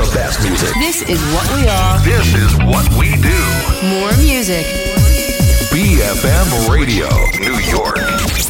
best music. This is what we are. This is what we do. More music. BFM Radio, New York.